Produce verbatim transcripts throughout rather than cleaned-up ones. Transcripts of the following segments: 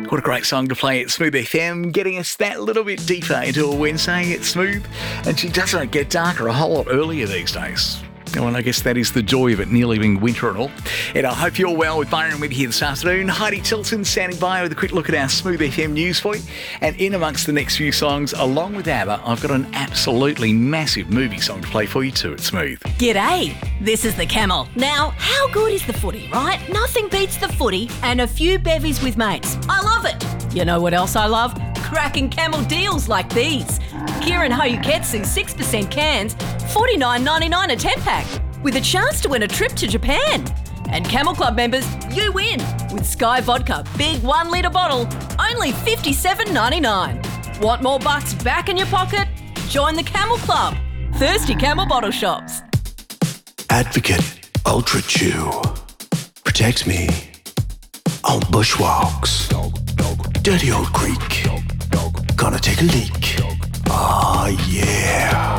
What a great song to play at Smooth F M, getting us that little bit deeper into a Wednesday. It's Smooth, and she doesn't get darker a whole lot earlier these days. Well, and I guess that is the joy of it nearly being winter and all. And I hope you're well with Byron with you here this afternoon. Heidi Tilton standing by with a quick look at our Smooth F M news for you. And in amongst the next few songs, along with ABBA, I've got an absolutely massive movie song to play for you too at Smooth. G'day, this is the Camel. Now, how good is the footy, right? Nothing beats the footy and a few bevies with mates. I love it. You know what else I love? Cracking Camel deals like these. Kieran Hoyuketsu six percent cans, forty-nine ninety-nine a ten pack, with a chance to win a trip to Japan. And Camel Club members, you win with Sky Vodka, big one litre bottle, only fifty-seven ninety-nine. Want more bucks back in your pocket? Join the Camel Club. Thirsty Camel bottle shops. Advocate Ultra Chew protects me on bushwalks. Dirty old creek. Gonna take a leak. Ah, yeah.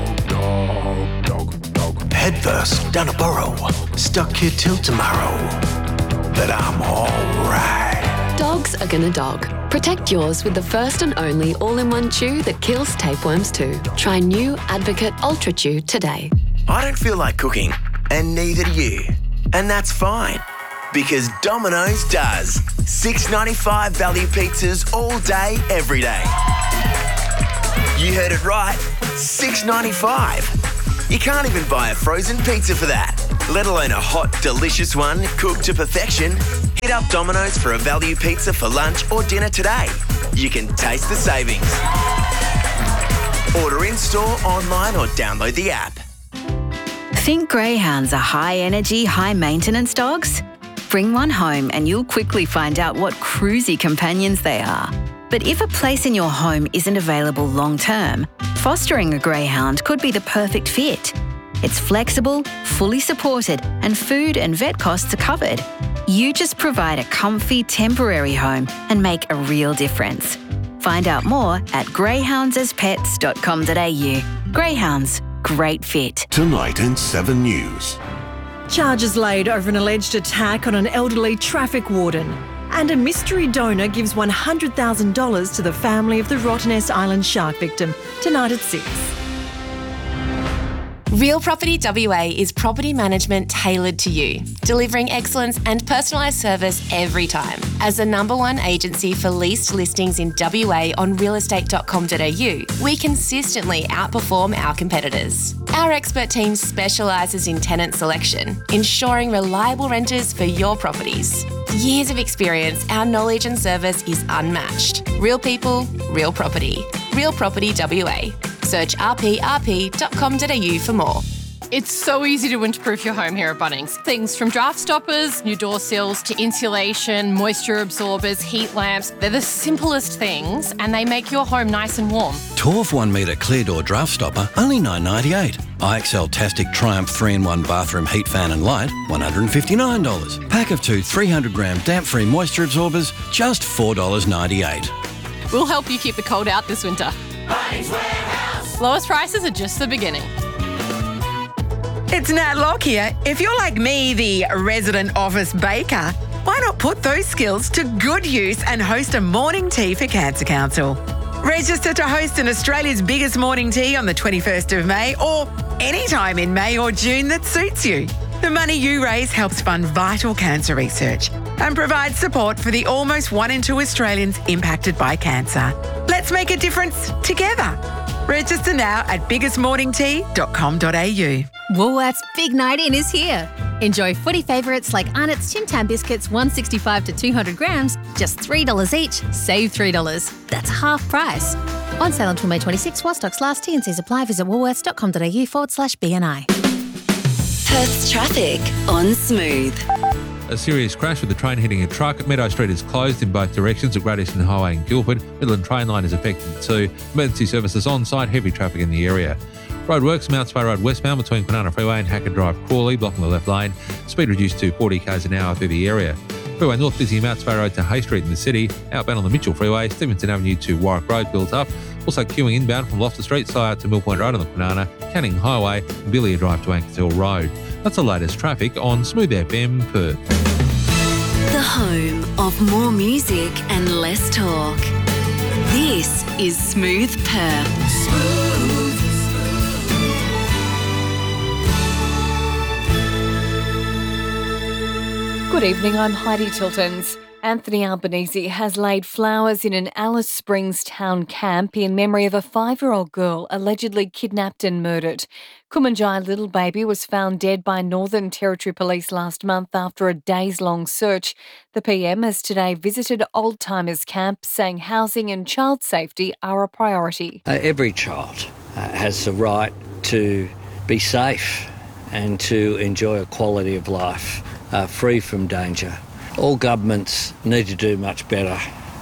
Head first down a burrow. Stuck here till tomorrow. But I'm alright. Dogs are gonna dog. Protect yours with the first and only all-in-one chew that kills tapeworms too. Try new Advocate Ultra Chew today. I don't feel like cooking, and neither do you. And that's fine, because Domino's does. six ninety-five value pizzas all day, every day. You heard it right, six ninety-five. You can't even buy a frozen pizza for that, let alone a hot, delicious one cooked to perfection. Hit up Domino's for a value pizza for lunch or dinner today. You can taste the savings. Order in-store, online or download the app. Think greyhounds are high-energy, high-maintenance dogs? Bring one home and you'll quickly find out what cruisy companions they are. But if a place in your home isn't available long-term, fostering a greyhound could be the perfect fit. It's flexible, fully supported, and food and vet costs are covered. You just provide a comfy, temporary home and make a real difference. Find out more at greyhounds as pets dot com dot a u. Greyhounds, great fit. Tonight in seven News. Charges laid over an alleged attack on an elderly traffic warden. And a mystery donor gives one hundred thousand dollars to the family of the Rottnest Island shark victim. Tonight at six. Real Property W A is property management tailored to you, delivering excellence and personalised service every time. As the number one agency for leased listings in W A on real estate dot com dot a u, we consistently outperform our competitors. Our expert team specialises in tenant selection, ensuring reliable renters for your properties. Years of experience, our knowledge and service is unmatched. Real people, real property. Real Property W A. Search r p r p dot com dot a u for more. It's so easy to winterproof your home here at Bunnings. Things from draft stoppers, new door sills, to insulation, moisture absorbers, heat lamps. They're the simplest things and they make your home nice and warm. Torv one metre clear door draft stopper, only nine ninety-eight. I X L Tastic Triumph three in one bathroom heat fan and light, one hundred fifty-nine dollars. Pack of two three hundred gram damp-free moisture absorbers, just four dollars ninety-eight. We'll help you keep the cold out this winter. Bunnings Warehouse. Lowest prices are just the beginning. It's Nat Locke here. If you're like me, the resident office baker, why not put those skills to good use and host a morning tea for Cancer Council? Register to host an Australia's biggest morning tea on the twenty-first of May or any time in May or June that suits you. The money you raise helps fund vital cancer research and provides support for the almost one in two Australians impacted by cancer. Let's make a difference together. Register now at biggest morning tea dot com dot a u. Woolworths Big Night In is here. Enjoy footy favourites like Arnott's Tim Tam biscuits, one sixty-five to two hundred grams, just three dollars each. Save three dollars. That's half price. On sale until May twenty-sixth while stocks last. T and C's apply. Visit woolworths dot com dot a u forward slash B N I. Perth's traffic on Smooth. A serious crash with a train hitting a truck. Meadow Street is closed in both directions. The Great Eastern Highway in Guildford. Midland train line is affected too. Emergency services on site. Heavy traffic in the area. Roadworks, Mount Spey Road westbound between Kwinana Freeway and Hackett Drive Crawley, blocking the left lane. Speed reduced to forty k's an hour through the area. Freeway North busy Mount Spey Road to Hay Street in the city. Outbound on the Mitchell Freeway, Stevenson Avenue to Warwick Road built up. Also queuing inbound from Loftus Street side to Mill Point Road on the Kwinana, Canning Highway, and Billiard Drive to Anchors Hill Road. That's the latest traffic on Smooth F M Perth. The home of of more music and less talk. This is Smooth Perth. Smooth. Good evening, I'm Heidi Tiltons. Anthony Albanese has laid flowers in an Alice Springs town camp in memory of a five-year-old girl allegedly kidnapped and murdered. Kumanjai Little Baby was found dead by Northern Territory Police last month after a days-long search. The P M has today visited Old Timers Camp, saying housing and child safety are a priority. Uh, every child uh, has the right to be safe and to enjoy a quality of life uh, free from danger. All governments need to do much better.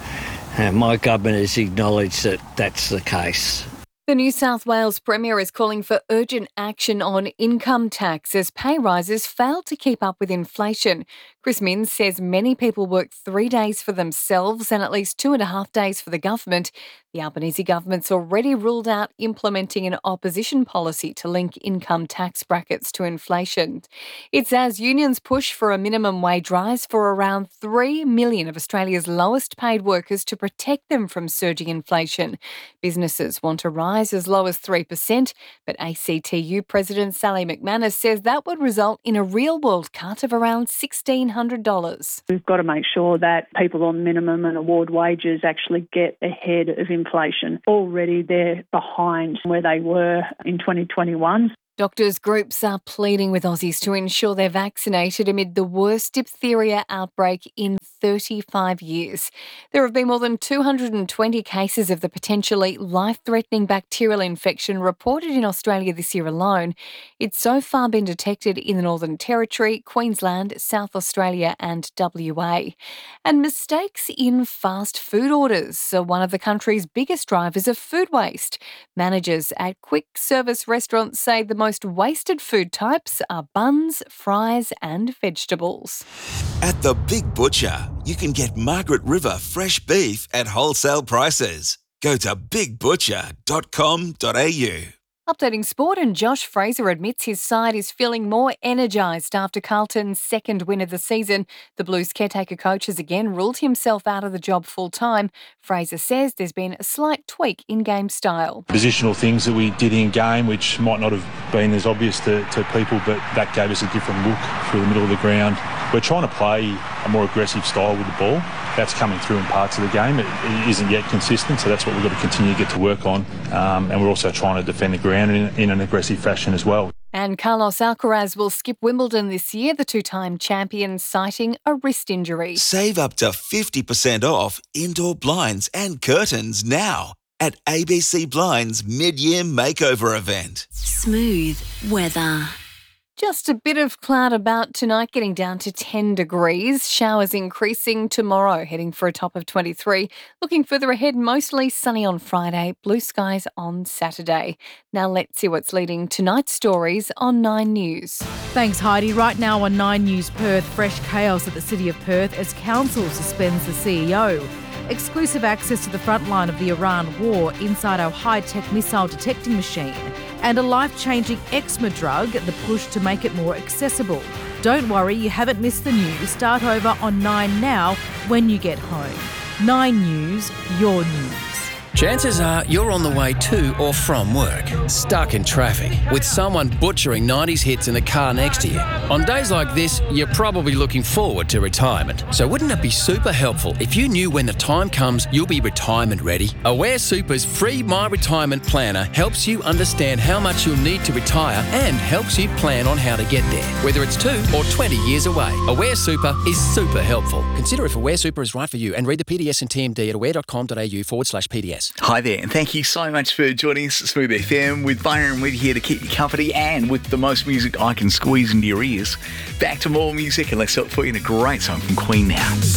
And my government has acknowledged that that's the case. The New South Wales Premier is calling for urgent action on income tax as pay rises fail to keep up with inflation. Chris Minns says many people work three days for themselves and at least two and a half days for the government. The Albanese government's already ruled out implementing an opposition policy to link income tax brackets to inflation. It's as unions push for a minimum wage rise for around three million of Australia's lowest paid workers to protect them from surging inflation. Businesses want a rise as low as three percent, but A C T U President Sally McManus says that would result in a real-world cut of around sixteen hundred dollars. We've got to make sure that people on minimum and award wages actually get ahead of inflation. Already they're behind where they were in twenty twenty-one. Doctors' groups are pleading with Aussies to ensure they're vaccinated amid the worst diphtheria outbreak in thirty-five years. There have been more than two hundred twenty cases of the potentially life-threatening bacterial infection reported in Australia this year alone. It's so far been detected in the Northern Territory, Queensland, South Australia and W A. And mistakes in fast food orders are one of the country's biggest drivers of food waste. Managers at quick service restaurants say the most wasted food types are buns, fries and vegetables. At the Big Butcher, you can get Margaret River fresh beef at wholesale prices. Go to big butcher dot com dot a u. Updating sport, and Josh Fraser admits his side is feeling more energised after Carlton's second win of the season. The Blues caretaker coach has again ruled himself out of the job full-time. Fraser says there's been a slight tweak in game style. Positional things that we did in game which might not have been as obvious to, to people, but that gave us a different look through the middle of the ground. We're trying to play a more aggressive style with the ball. That's coming through in parts of the game. It, it isn't yet consistent, so that's what we've got to continue to get to work on. Um, and we're also trying to defend the ground in, in an aggressive fashion as well. And Carlos Alcaraz will skip Wimbledon this year, the two-time champion citing a wrist injury. Save up to fifty percent off indoor blinds and curtains now at A B C Blinds mid-year makeover event. Smooth weather. Just a bit of cloud about tonight, getting down to ten degrees. Showers increasing tomorrow, heading for a top of twenty-three. Looking further ahead, mostly sunny on Friday, blue skies on Saturday. Now let's see what's leading tonight's stories on Nine News. Thanks, Heidi. Right now on Nine News Perth, fresh chaos at the City of Perth as council suspends the C E O. Exclusive access to the front line of the Iran war inside our high-tech missile detecting machine. And a life-changing eczema drug, the push to make it more accessible. Don't worry, you haven't missed the news. Start over on Nine now when you get home. Nine News, your news. Chances are you're on the way to or from work, stuck in traffic, with someone butchering nineties hits in the car next to you. On days like this, you're probably looking forward to retirement. So wouldn't it be super helpful if you knew when the time comes you'll be retirement ready? Aware Super's free My Retirement Planner helps you understand how much you'll need to retire and helps you plan on how to get there, whether it's two or twenty years away. Aware Super is super helpful. Consider if Aware Super is right for you and read the P D S and T M D at aware.com.au forward slash PDS. Hi there, and thank you so much for joining us at Smooth F M with Byron Wood here to keep you company and with the most music I can squeeze into your ears. Back to more music, and let's help put you in a great song from Queen now.